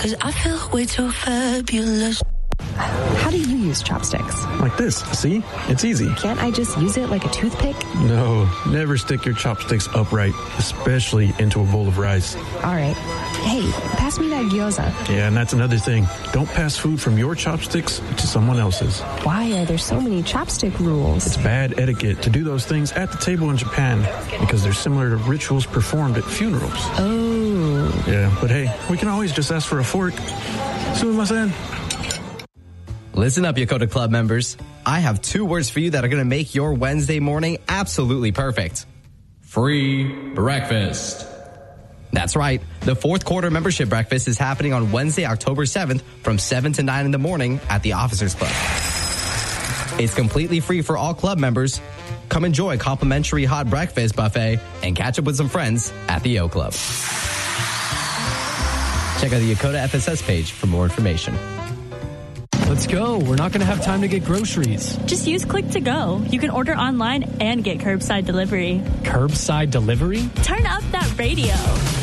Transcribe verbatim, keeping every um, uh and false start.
Cause I feel way too fabulous. How do you use chopsticks? Like this, see? It's easy. Can't I just use it like a toothpick? No, never stick your chopsticks upright, especially into a bowl of rice. All right. Hey, pass me that gyoza. Yeah, and that's another thing. Don't pass food from your chopsticks to someone else's. Why are there so many chopstick rules? It's bad etiquette to do those things at the table in Japan because they're similar to rituals performed at funerals. Oh. Yeah, but hey, we can always just ask for a fork. Sumimasen. Listen up, Yokota Club members. I have two words for you that are going to make your Wednesday morning absolutely perfect. Free breakfast. That's right. The fourth quarter membership breakfast is happening on Wednesday, October seventh from seven to nine in the morning at the Officers Club. It's completely free for all club members. Come enjoy complimentary hot breakfast buffet and catch up with some friends at the Yo Club. Check out the Yokota F S S page for more information. Let's go. We're not going to have time to get groceries. Just use Click to Go. You can order online and get curbside delivery. Curbside delivery? Turn up that radio.